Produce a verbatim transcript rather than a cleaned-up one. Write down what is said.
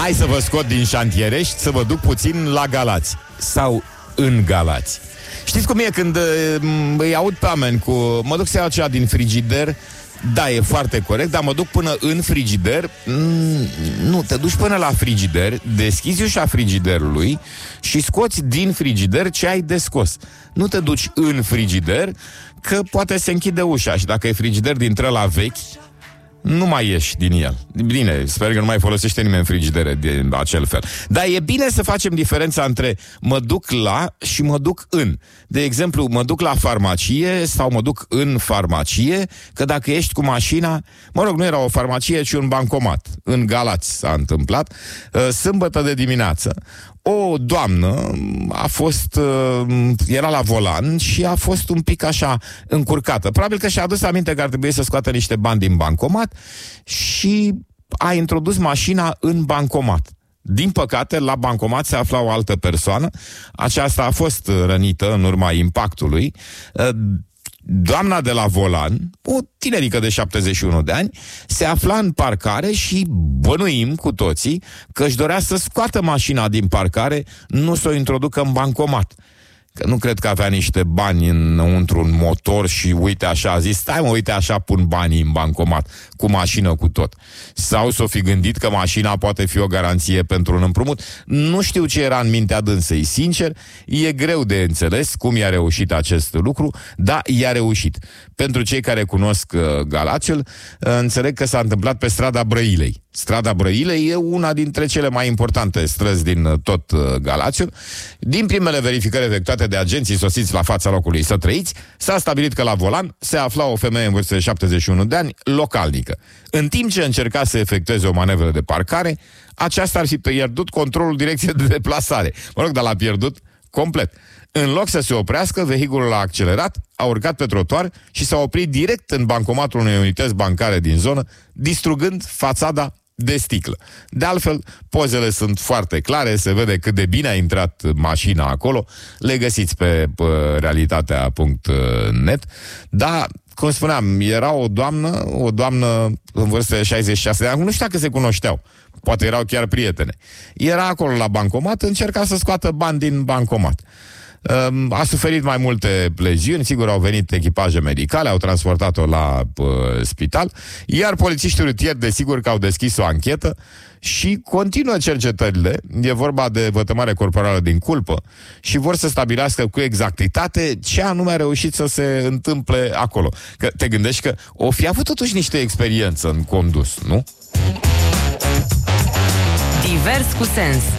hai să vă scot din Șantierești, să vă duc puțin la Galați. Sau în Galați. Știți cum e când îi aud pe oameni cu... Mă duc să iau ceva din frigider. Da, e foarte corect, dar mă duc până în frigider. mm, Nu, te duci până la frigider, deschizi ușa frigiderului și scoți din frigider ce ai de scos. Nu te duci în frigider, că poate se închide ușa și dacă e frigider dintre la vechi, nu mai ieși din el. Bine, sper că nu mai folosește nimeni frigidere de acel fel. Dar e bine să facem diferența între mă duc la și mă duc în. De exemplu, mă duc la farmacie sau mă duc în farmacie, că dacă ești cu mașina, mă rog, nu era o farmacie, ci un bancomat. În Galați s-a întâmplat. Sâmbătă de dimineață, o doamnă a fost, era la volan și a fost un pic așa încurcată. Probabil că și-a adus aminte că ar trebui să scoată niște bani din bancomat și a introdus mașina în bancomat. Din păcate, la bancomat se afla o altă persoană. Aceasta a fost rănită în urma impactului. Doamna de la volan, o tinerică de șaptezeci și unu de ani, se afla în parcare și bănuim cu toții că își dorea să scoată mașina din parcare, nu să o introducă în bancomat. Că nu cred că avea niște bani înăuntru un motor și uite așa a zis, stai mă, uite așa pun banii în bancomat, cu mașină cu tot. Sau s-o fi gândit că mașina poate fi o garanție pentru un împrumut. Nu știu ce era în mintea dânsei, sincer, e greu de înțeles cum i-a reușit acest lucru, dar i-a reușit. Pentru cei care cunosc uh, Galațiul, uh, înțeleg că s-a întâmplat pe strada Brăilei. Strada Brăilei e una dintre cele mai importante străzi din uh, tot uh, Galațiul. Din primele verificări efectuate de agenții sosiți la fața locului să trăiți, s-a stabilit că la volan se afla o femeie în vârstă de șaptezeci și unu de ani, localnică. În timp ce încerca să efectueze o manevră de parcare, aceasta ar fi pierdut controlul direcției de deplasare. Mă rog, dar l-a pierdut complet. În loc să se oprească, vehiculul a accelerat, a urcat pe trotuar și s-a oprit direct în bancomatul unei unități bancare din zonă, distrugând fațada de sticlă. De altfel, pozele sunt foarte clare, se vede cât de bine a intrat mașina acolo, le găsiți pe, pe realitatea punct net, dar, cum spuneam, era o doamnă, o doamnă în vârstă de șaizeci și șase de ani, nu știu dacă se cunoșteau, poate erau chiar prietene. Era acolo la bancomat, încerca să scoată bani din bancomat. A suferit mai multe leziuni, sigur au venit echipaje medicale, au transportat-o la uh, spital, iar polițiștii rutieri desigur că au deschis o anchetă și continuă cercetările. E vorba de vătămare corporală din culpă și vor să stabilească cu exactitate ce anume a reușit să se întâmple acolo. Că te gândești că o fi avut totuși niște experiență în condus, nu? Divers cu sens.